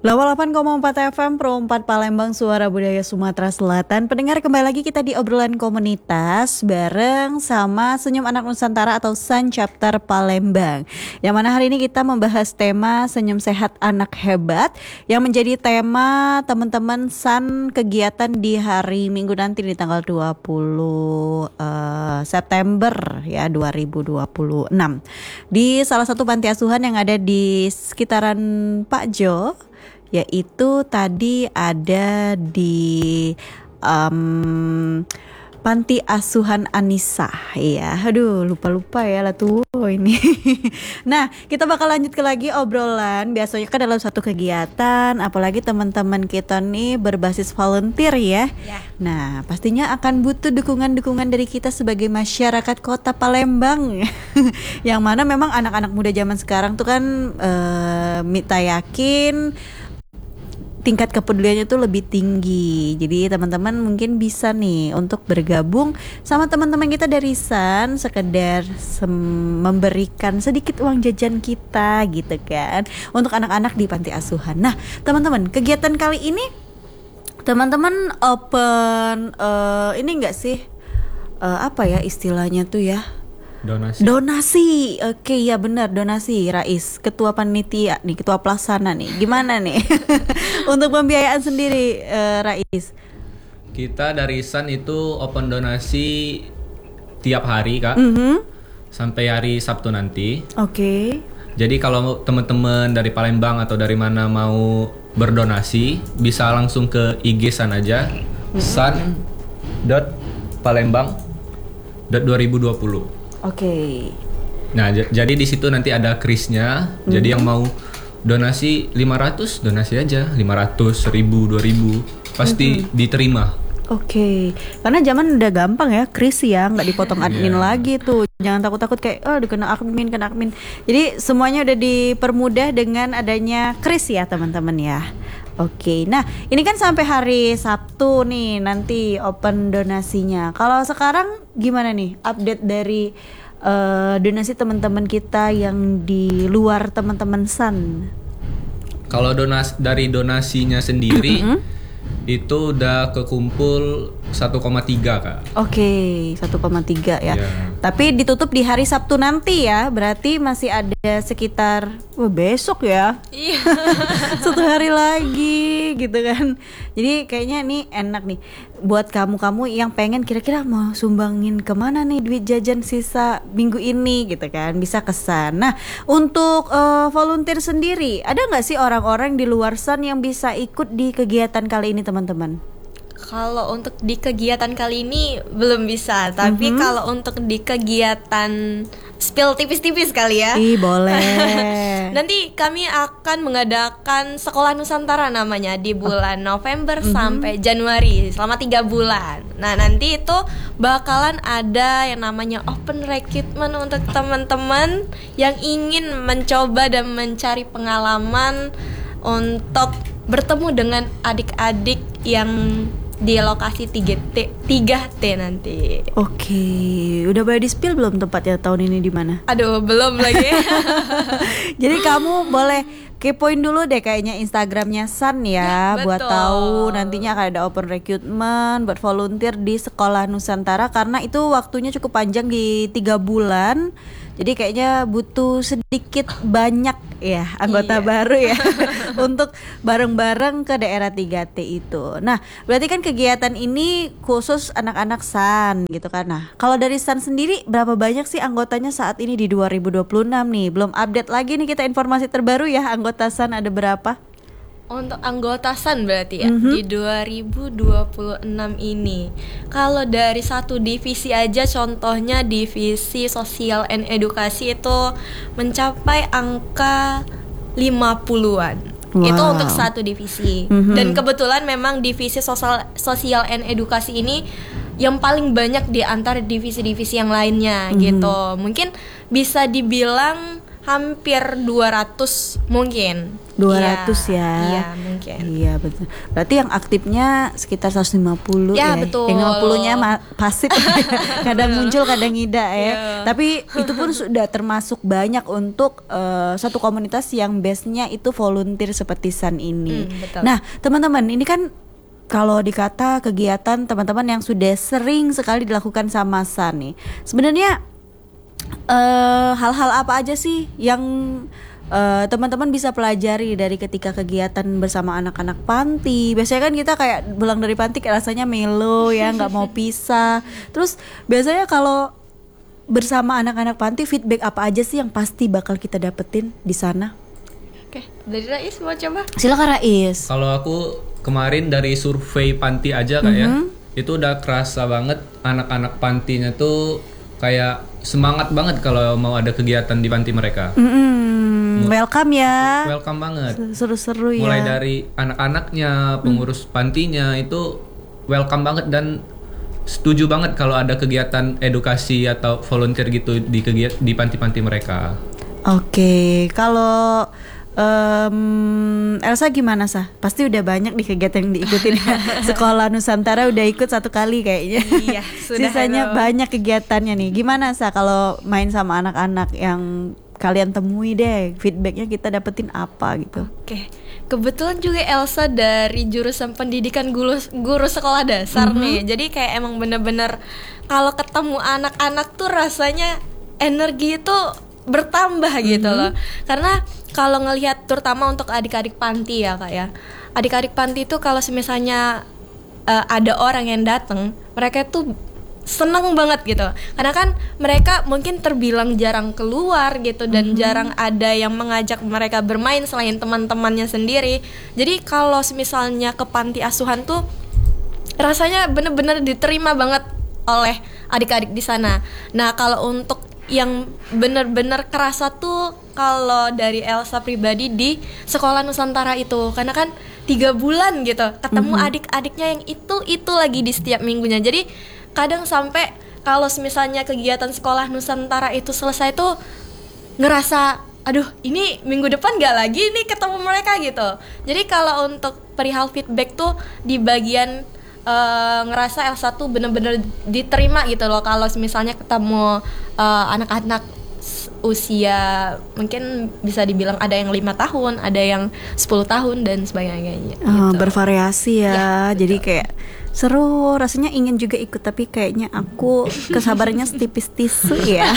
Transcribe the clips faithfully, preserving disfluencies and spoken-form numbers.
delapan puluh delapan koma empat F M Pro empat Palembang, Suara Budaya Sumatera Selatan. Pendengar, kembali lagi kita di obrolan komunitas bareng sama Senyum Anak Nusantara atau Sun Chapter Palembang. Yang mana hari ini kita membahas tema Senyum Sehat Anak Hebat yang menjadi tema teman-teman Sun kegiatan di hari Minggu nanti di tanggal dua puluh uh, September ya dua ribu dua puluh enam di salah satu panti asuhan yang ada di sekitaran Pak Jo, yaitu tadi ada di um, Panti Asuhan Anissa. Ya, aduh lupa-lupa ya lah tuh ini. Nah, kita bakal lanjut ke lagi obrolan. Biasanya kan dalam satu kegiatan, apalagi teman-teman kita nih berbasis volunteer ya. ya. Nah, pastinya akan butuh dukungan-dukungan dari kita sebagai masyarakat Kota Palembang. Yang mana memang anak-anak muda zaman sekarang tuh kan uh, Mita yakin tingkat kepeduliannya tuh lebih tinggi. Jadi teman-teman mungkin bisa nih untuk bergabung sama teman-teman kita dari Sun, sekedar sem- memberikan sedikit uang jajan kita gitu kan untuk anak-anak di panti asuhan. Nah teman-teman, kegiatan kali ini teman-teman open uh, ini enggak sih uh, apa ya istilahnya tuh ya? Donasi. Donasi, oke ya benar, donasi. Rais, ketua panitia nih, ketua pelaksana nih, gimana nih untuk pembiayaan sendiri, uh, Rais? Kita dari Sun itu open donasi tiap hari kak, mm-hmm. sampai hari Sabtu nanti. Oke. Okay. Jadi kalau teman-teman dari Palembang atau dari mana mau berdonasi, bisa langsung ke I G Sun aja, mm-hmm. sun dot palembang dot dua ribu dua puluh. Oke. Okay. Nah, j- jadi di situ nanti ada krisnya. Mm-hmm. Jadi yang mau donasi lima ratus, donasi aja lima ratus, seribu, dua ribu pasti mm-hmm. diterima. Oke. Okay. Karena zaman udah gampang ya, kris ya, nggak dipotong admin yeah. lagi tuh. Jangan takut-takut kayak oh dikena admin, kena admin. Jadi semuanya udah dipermudah dengan adanya kris ya, teman-teman ya. Oke, nah ini kan sampai hari Sabtu nih nanti open donasinya. Kalau sekarang gimana nih update dari uh, donasi teman-teman kita yang di luar teman-teman Sun? Kalau donas dari donasinya sendiri mm-hmm. itu udah kekumpul satu koma tiga kak. Oke, satu koma tiga ya. Yeah. Tapi ditutup di hari Sabtu nanti ya. Berarti masih ada sekitar wah, besok ya. Iya. Satu hari lagi gitu kan. Jadi kayaknya nih enak nih buat kamu-kamu yang pengen kira-kira mau sumbangin kemana nih duit jajan sisa minggu ini gitu kan. Bisa kesan. Nah, untuk uh, volunteer sendiri, ada nggak sih orang-orang di luar Sun yang bisa ikut di kegiatan kali ini teman-teman? Kalau untuk di kegiatan kali ini belum bisa, tapi mm-hmm. kalau untuk di kegiatan spill tipis-tipis kali ya. Ih, boleh. Nanti kami akan mengadakan Sekolah Nusantara namanya di bulan November mm-hmm. sampai Januari selama tiga bulan. Nah, nanti itu bakalan ada yang namanya open recruitment untuk teman-teman yang ingin mencoba dan mencari pengalaman untuk bertemu dengan adik-adik yang di lokasi tiga T nanti. Oke, udah boleh di-spill belum tempatnya tahun ini di mana? Aduh, belum lagi. Jadi kamu boleh kepoin dulu deh kayaknya Instagramnya Sun ya, ya buat tahu nantinya akan ada open recruitment buat volunteer di Sekolah Nusantara karena itu waktunya cukup panjang di tiga bulan. Jadi kayaknya butuh sedikit banyak ya anggota iya. baru ya untuk bareng-bareng ke daerah tiga T itu. Nah, berarti kan kegiatan ini khusus anak-anak Sun gitu kan. Nah, kalau dari Sun sendiri berapa banyak sih anggotanya saat ini di dua ribu dua puluh enam nih? Belum update lagi nih kita informasi terbaru ya, anggota Sun ada berapa? Untuk anggota Sun berarti ya mm-hmm. di dua ribu dua puluh enam ini. Kalau dari satu divisi aja, contohnya divisi sosial and edukasi itu mencapai angka lima puluhan. Wow. Itu untuk satu divisi. Mm-hmm. Dan kebetulan memang divisi sosial sosial and edukasi ini yang paling banyak di antara divisi-divisi yang lainnya mm-hmm. gitu. Mungkin bisa dibilang hampir dua ratus mungkin. dua ratus Iya, ya. Iya, mungkin. Iya betul. Berarti yang aktifnya sekitar seratus lima puluh Ya, ya. betul. Yang lima puluh-nya ma- pasif. Kadang muncul, kadang tidak ya. Iya. Tapi itu pun sudah termasuk banyak untuk uh, satu komunitas yang base-nya itu volunteer seperti Sun ini. Hmm, betul. Nah, teman-teman, ini kan kalau dikata kegiatan teman-teman yang sudah sering sekali dilakukan sama Sun nih. Sebenarnya uh, hal-hal apa aja sih yang Uh, teman-teman bisa pelajari dari ketika kegiatan bersama anak-anak panti? Biasanya kan kita kayak pulang dari panti kayak rasanya melo ya, nggak mau pisah. Terus biasanya kalau bersama anak-anak panti, feedback apa aja sih yang pasti bakal kita dapetin di sana? Oke, dari Rais mau coba? Silakan Rais. Kalau aku kemarin dari survei panti aja kayak Mhm. itu udah kerasa banget anak-anak pantinya tuh kayak semangat banget kalau mau ada kegiatan di panti mereka. Mm-mm, welcome ya. Welcome banget. Seru-seru ya. Mulai dari anak-anaknya, pengurus pantinya itu welcome banget dan setuju banget kalau ada kegiatan edukasi atau volunteer gitu di kegiatan di panti-panti mereka. Oke, kalau Um, Elsa gimana Sah? Pasti udah banyak di kegiatan yang diikutin ya. Sekolah Nusantara udah ikut satu kali kayaknya. Iya, sudah. Sisanya Halo. banyak kegiatannya nih. Gimana Sah kalau main sama anak-anak yang kalian temui deh? Feedbacknya kita dapetin apa gitu? Oke, kebetulan juga Elsa dari jurusan pendidikan guru, guru sekolah dasar Mhm. nih. Jadi kayak emang bener-bener kalau ketemu anak-anak tuh rasanya energi itu bertambah gitu loh. Karena kalau ngelihat terutama untuk adik-adik panti ya kak ya, adik-adik panti itu kalau misalnya uh, ada orang yang datang, mereka tuh seneng banget gitu. Karena kan mereka mungkin terbilang jarang keluar gitu dan Mhm. jarang ada yang mengajak mereka bermain selain teman-temannya sendiri. Jadi kalau misalnya ke panti asuhan tuh rasanya bener-bener diterima banget oleh adik-adik di sana. Nah kalau untuk yang bener-bener kerasa tuh kalau dari Elsa pribadi di sekolah Nusantara itu, karena kan tiga bulan gitu ketemu Mhm. adik-adiknya yang itu itu lagi di setiap minggunya. Jadi kadang sampai kalau misalnya kegiatan sekolah Nusantara itu selesai tuh ngerasa aduh ini minggu depan gak lagi nih ketemu mereka gitu. Jadi kalau untuk perihal feedback tuh di bagian uh, ngerasa Elsa tuh bener-bener diterima gitu loh. Kalau misalnya ketemu uh, anak-anak s- usia mungkin bisa dibilang ada yang lima tahun, ada yang sepuluh tahun dan sebagainya gitu. Oh, bervariasi ya. Ya, Jadi kayak seru, rasanya ingin juga ikut tapi kayaknya aku kesabarannya setipis tisu ya.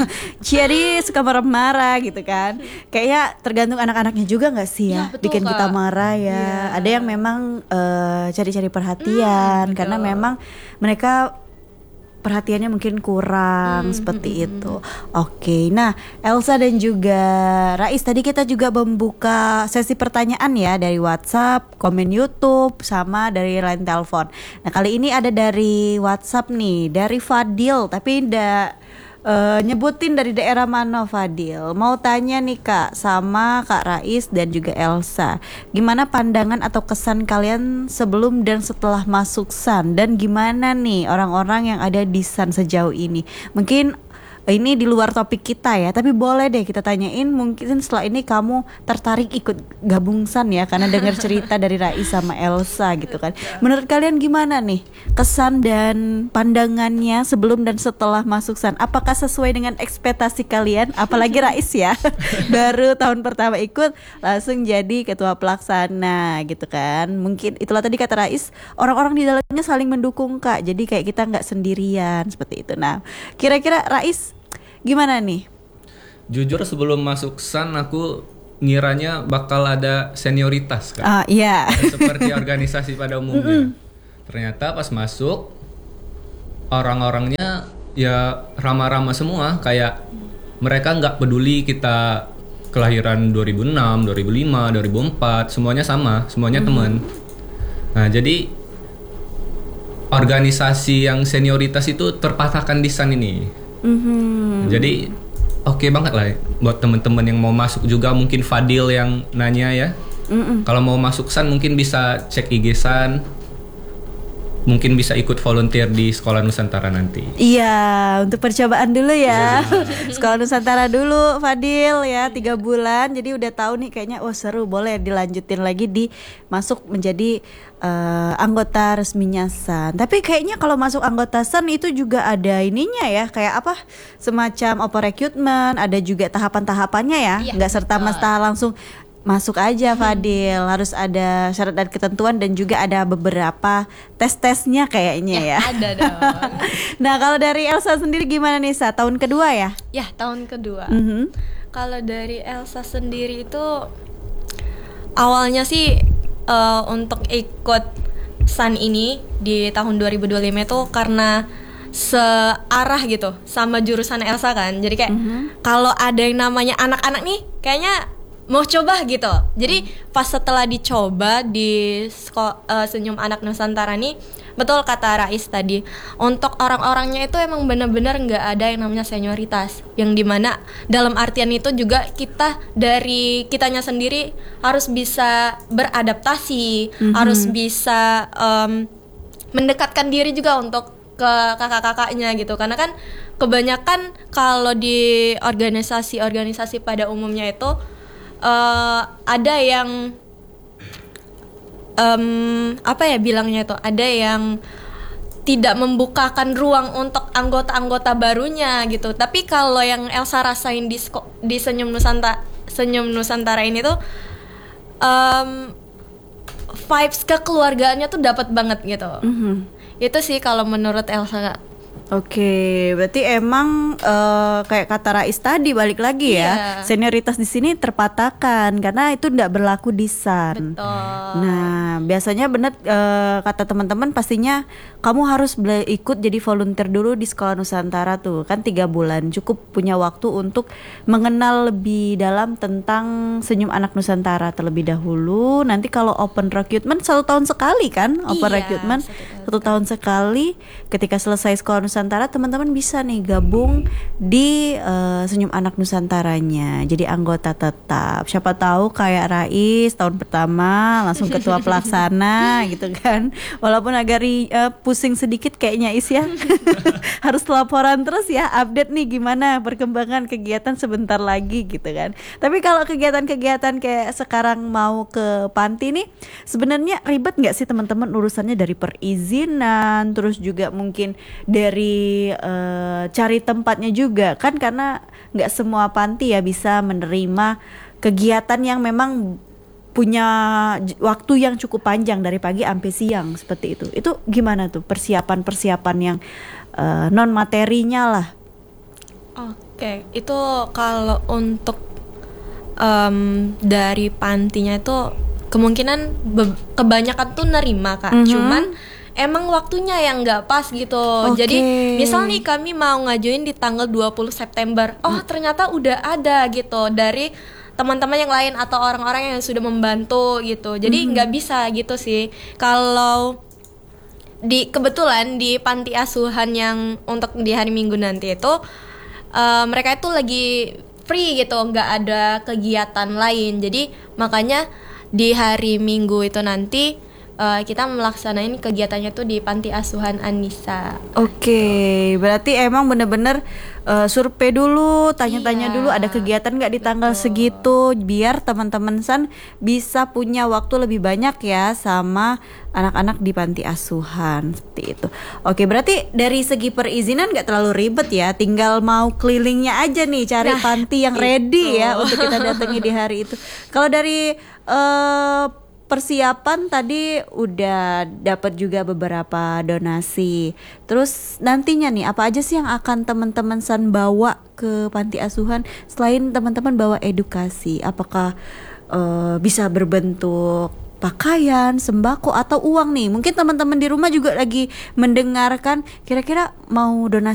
Jadi suka marah-marah gitu kan. Kayaknya tergantung anak-anaknya juga nggak sih ya, Ya, betul, bikin kita Kak. marah ya. Iya. Ada yang memang eh, cari-cari perhatian Hmm, karena betul. memang mereka perhatiannya mungkin kurang Hmm, seperti hmm, itu. Oke, nah Elsa dan juga Rais tadi kita juga membuka sesi pertanyaan ya dari WhatsApp, komen YouTube, sama dari line telepon. Nah kali ini ada dari WhatsApp nih, dari Fadil, tapi ndak eh, nyebutin dari daerah mana Fadil. Mau tanya nih Kak sama Kak Rais dan juga Elsa, gimana pandangan atau kesan kalian sebelum dan setelah masuk Sun, dan gimana nih orang-orang yang ada di Sun sejauh ini? Mungkin ini di luar topik kita ya, tapi boleh deh kita tanyain. Mungkin setelah ini kamu tertarik ikut gabung Sun ya, karena dengar cerita dari Rais sama Elsa gitu kan. Menurut kalian gimana nih kesan dan pandangannya sebelum dan setelah masuk Sun? Apakah sesuai dengan ekspektasi kalian? Apalagi Rais ya, baru tahun pertama ikut langsung jadi ketua pelaksana gitu kan. Mungkin itulah tadi kata Rais, orang-orang di dalamnya saling mendukung Kak, jadi kayak kita nggak sendirian seperti itu. Nah kira-kira Rais gimana nih? Jujur sebelum masuk Sun aku ngiranya bakal ada senioritas kan. Ah iya. Seperti organisasi pada umumnya. Ternyata pas masuk orang-orangnya ya ramah-ramah semua, kayak mereka nggak peduli kita kelahiran dua ribu enam, dua ribu lima, dua ribu empat, semuanya sama, semuanya teman. Nah, jadi organisasi yang senioritas itu terpatahkan di Sun ini. Mhm. Jadi oke banget lah buat temen-temen yang mau masuk juga. Mungkin Fadil yang nanya ya, Mm-mm. kalau mau masuk Sun mungkin bisa cek I G Sun. mungkin bisa ikut volunteer di Sekolah Nusantara nanti. Iya, untuk percobaan dulu ya. Sekolah Nusantara dulu, Fadil ya, tiga bulan. Jadi udah tahu nih kayaknya, oh seru, boleh dilanjutin lagi di masuk menjadi uh, anggota resminya S A N. Tapi kayaknya kalau masuk anggota S A N itu juga ada ininya ya, kayak apa? Semacam open recruitment, ada juga tahapan-tahapannya ya. Iya, Nggak serta merta langsung masuk aja Fadil, harus ada syarat dan ketentuan dan juga ada beberapa tes-tesnya kayaknya ya. Ada dong. Nah kalau dari Elsa sendiri gimana nih Sa? Tahun kedua ya? Ya, tahun kedua. Mhm. Kalau dari Elsa sendiri itu awalnya sih uh, untuk ikut S A N ini di tahun dua ribu dua puluh lima itu karena searah gitu sama jurusan Elsa kan. Jadi kayak Mhm. kalau ada yang namanya anak-anak nih kayaknya mau coba gitu. Jadi pas setelah dicoba di sko- uh, Senyum Anak Nusantara nih, betul kata Rais tadi, untuk orang-orangnya itu emang benar-benar nggak ada yang namanya senioritas, yang dimana dalam artian itu juga kita dari kitanya sendiri harus bisa beradaptasi, Mhm. harus bisa um, mendekatkan diri juga untuk ke kakak-kakaknya gitu. Karena kan kebanyakan kalau di organisasi-organisasi pada umumnya itu uh, ada yang um, apa ya bilangnya itu, ada yang tidak membukakan ruang untuk anggota-anggota barunya gitu. Tapi kalau yang Elsa rasain di sko- di Senyum Nusantara Senyum Nusantara ini tuh um, vibes kekeluargaannya tuh dapat banget gitu. Mhm. Itu sih kalau menurut Elsa. Oke, berarti emang eh, kayak kata Rais tadi balik lagi ya, Iya. senioritas di sini terpatahkan karena itu tidak berlaku di S A N. Betul. Nah, biasanya benar eh, kata teman-teman pastinya kamu harus bela- ikut jadi volunteer dulu di Sekolah Nusantara tuh, kan tiga bulan cukup punya waktu untuk mengenal lebih dalam tentang Senyum Anak Nusantara terlebih dahulu. Nanti kalau open recruitment satu tahun sekali kan, open Iya, recruitment satu tahun satu tahun sekali. Ketika selesai Sekolah Nusantara, teman-teman bisa nih gabung di eh, Senyum Anak Nusantaranya, jadi anggota tetap. Siapa tahu kayak Rais tahun pertama langsung ketua pelaksana gitu kan. Walaupun agak ri- eh, pusing sedikit kayaknya Is ya. Harus laporan terus ya, update nih gimana perkembangan kegiatan sebentar lagi gitu kan. Tapi kalau kegiatan-kegiatan kayak sekarang mau ke panti nih, sebenarnya ribet nggak sih teman-teman urusannya, dari perizinan, terus juga mungkin dari eh, cari tempatnya juga kan, karena nggak semua panti ya bisa menerima kegiatan yang memang punya j- waktu yang cukup panjang dari pagi sampai siang seperti itu. Itu gimana tuh persiapan-persiapan yang eh, non materinya lah? Oke, itu kalau untuk em, dari pantinya itu kemungkinan be- kebanyakan tuh nerima Kak. Mhm. Cuman emang waktunya yang nggak pas gitu. Oke. Jadi misal nih kami mau ngajuin di tanggal dua puluh September. Oh, ternyata udah ada gitu dari teman-teman yang lain atau orang-orang yang sudah membantu gitu. Jadi nggak bisa gitu sih. Kalau di kebetulan di panti asuhan yang untuk di hari Minggu nanti itu eh, mereka itu lagi free gitu, nggak ada kegiatan lain. Jadi makanya di hari Minggu itu nanti eh, kita melaksanain kegiatannya tuh di panti asuhan Anissa. Oke, berarti emang bener-bener eh, survei dulu, tanya-tanya Iya, dulu ada kegiatan nggak di tanggal betul. segitu, biar teman-teman San bisa punya waktu lebih banyak ya sama anak-anak di panti asuhan seperti itu. Oke, berarti dari segi perizinan nggak terlalu ribet ya, tinggal mau kelilingnya aja nih cari Nah, panti yang ready itu. ya untuk kita datangi di hari itu. Kalau dari eh, persiapan tadi udah dapat juga beberapa donasi. Terus nantinya nih apa aja sih yang akan teman-teman San bawa ke panti asuhan selain teman-teman bawa edukasi? Apakah eh, bisa berbentuk pakaian, sembako atau uang nih? Mungkin teman-teman di rumah juga lagi mendengarkan, kira-kira mau donasi